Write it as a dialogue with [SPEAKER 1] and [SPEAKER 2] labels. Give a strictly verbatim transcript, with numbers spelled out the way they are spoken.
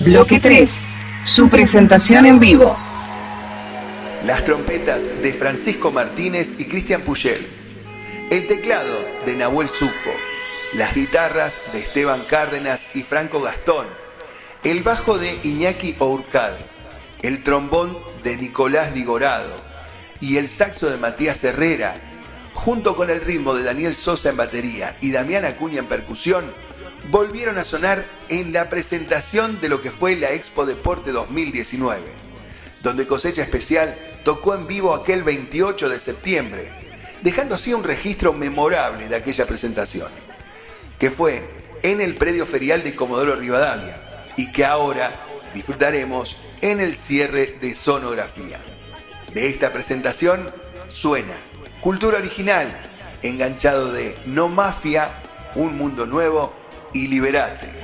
[SPEAKER 1] Bloque tres. Su presentación en vivo.
[SPEAKER 2] Las trompetas de Francisco Martínez y Cristian Puyel. El teclado de Nahuel Zucco. Las guitarras de Esteban Cárdenas y Franco Gastón. El bajo de Iñaki Ourcade. El trombón de Nicolás Digorado. Y el saxo de Matías Herrera, junto con el ritmo de Daniel Sosa en batería y Damián Acuña en percusión, volvieron a sonar en la presentación de lo que fue la Expo Deporte dos mil diecinueve, donde Cosecha Especial tocó en vivo aquel veintiocho de septiembre, dejando así un registro memorable de aquella presentación, que fue en el predio ferial de Comodoro Rivadavia y que ahora disfrutaremos en el cierre de Sonografía. De esta presentación suena Cultura Original, enganchado de No Mafia, Un Mundo Nuevo y Liberate.